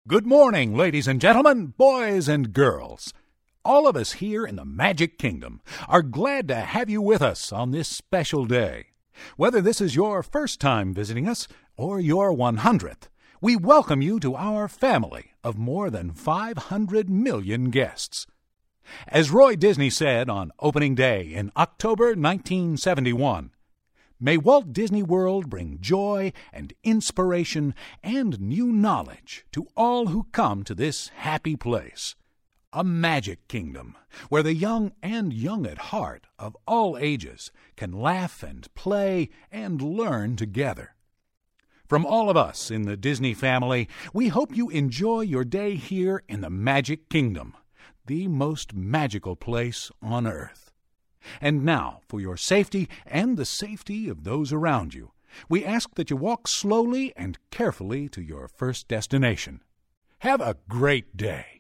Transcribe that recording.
Good morning, ladies and gentlemen, boys and girls. All of us here in the Magic Kingdom are glad to have you with us on this special day. Whether this is your first time visiting us or your 100th, we welcome you to our family of more than 500 million guests. As Roy Disney said on opening day in October 1971, may Walt Disney World bring joy and inspiration and new knowledge to all who come to this happy place. A magic kingdom where the young and young at heart of all ages can laugh and play and learn together. From all of us in the Disney family, we hope you enjoy your day here in the Magic Kingdom, the most magical place on earth. And now, for your safety and the safety of those around you, we ask that you walk slowly and carefully to your first destination. Have a great day.